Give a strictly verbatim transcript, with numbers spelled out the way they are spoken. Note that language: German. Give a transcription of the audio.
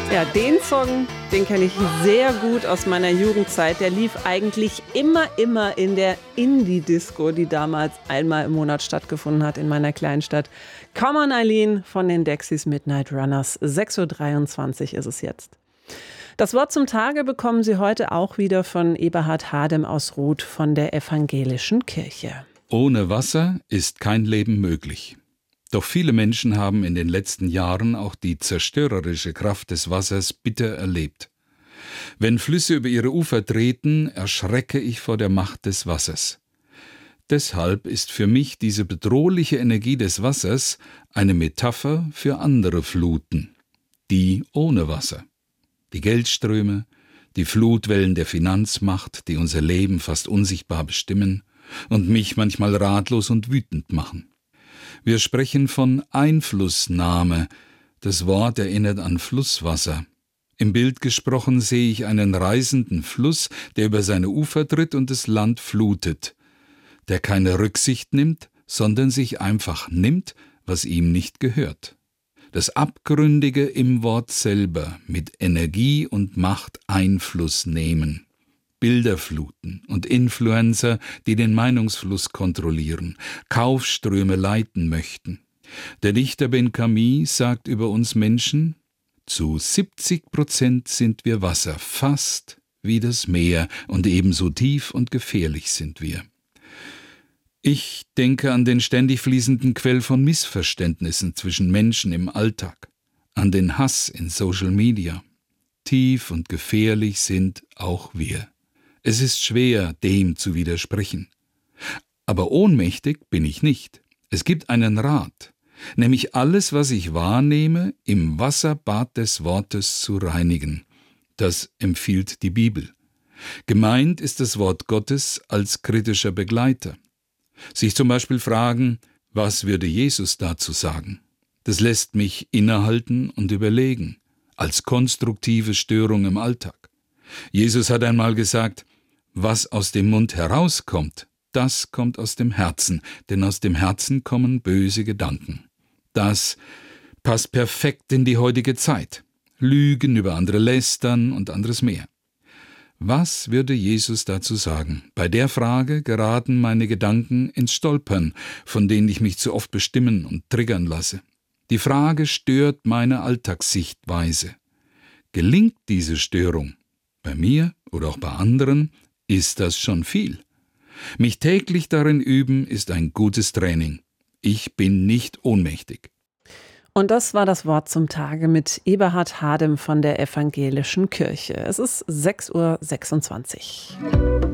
Ja, den Song, den kenne ich sehr gut aus meiner Jugendzeit. Der lief eigentlich immer, immer in der Indie-Disco, die damals einmal im Monat stattgefunden hat in meiner Kleinstadt. Come on, Eileen von den Dexys Midnight Runners. sechs Uhr dreiundzwanzig ist es jetzt. Das Wort zum Tage bekommen Sie heute auch wieder von Eberhard Hadem aus Ruth von der Evangelischen Kirche. Ohne Wasser ist kein Leben möglich. Doch viele Menschen haben in den letzten Jahren auch die zerstörerische Kraft des Wassers bitter erlebt. Wenn Flüsse über ihre Ufer treten, erschrecke ich vor der Macht des Wassers. Deshalb ist für mich diese bedrohliche Energie des Wassers eine Metapher für andere Fluten, die ohne Wasser. Die Geldströme, die Flutwellen der Finanzmacht, die unser Leben fast unsichtbar bestimmen und mich manchmal ratlos und wütend machen. Wir sprechen von Einflussnahme. Das Wort erinnert an Flusswasser. Im Bild gesprochen sehe ich einen reißenden Fluss, der über seine Ufer tritt und das Land flutet, der keine Rücksicht nimmt, sondern sich einfach nimmt, was ihm nicht gehört. Das Abgründige im Wort selber, mit Energie und Macht Einfluss nehmen. Bilderfluten und Influencer, die den Meinungsfluss kontrollieren, Kaufströme leiten möchten. Der Dichter Ben Camus sagt über uns Menschen: Zu siebzig Prozent sind wir Wasser, fast wie das Meer, und ebenso tief und gefährlich sind wir. Ich denke an den ständig fließenden Quell von Missverständnissen zwischen Menschen im Alltag, an den Hass in Social Media. Tief und gefährlich sind auch wir. Es ist schwer, dem zu widersprechen. Aber ohnmächtig bin ich nicht. Es gibt einen Rat, nämlich alles, was ich wahrnehme, im Wasserbad des Wortes zu reinigen. Das empfiehlt die Bibel. Gemeint ist das Wort Gottes als kritischer Begleiter. Sich zum Beispiel fragen, was würde Jesus dazu sagen? Das lässt mich innehalten und überlegen, als konstruktive Störung im Alltag. Jesus hat einmal gesagt: Was aus dem Mund herauskommt, das kommt aus dem Herzen, denn aus dem Herzen kommen böse Gedanken. Das passt perfekt in die heutige Zeit. Lügen, über andere lästern und anderes mehr. Was würde Jesus dazu sagen? Bei der Frage geraten meine Gedanken ins Stolpern, von denen ich mich zu oft bestimmen und triggern lasse. Die Frage stört meine Alltagssichtweise. Gelingt diese Störung bei mir oder auch bei anderen, ist das schon viel. Mich täglich darin üben, ist ein gutes Training. Ich bin nicht ohnmächtig. Und das war das Wort zum Tage mit Eberhard Hadem von der Evangelischen Kirche. Es ist sechs Uhr sechsundzwanzig.